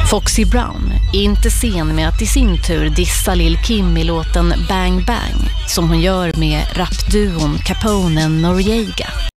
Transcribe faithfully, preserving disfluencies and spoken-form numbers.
Foxy Brown är inte sen med att i sin tur dissa Lil Kim i låten Bang Bang som hon gör med rapduon Capone Noriega.